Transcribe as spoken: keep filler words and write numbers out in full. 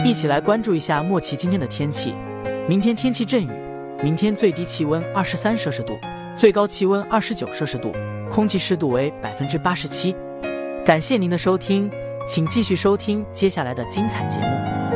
一起来关注一下莫奇今天的天气。明天天气阵雨，明天最低气温二十三摄氏度，最高气温二十九摄氏度，空气湿度为百分之八十七。感谢您的收听，请继续收听接下来的精彩节目。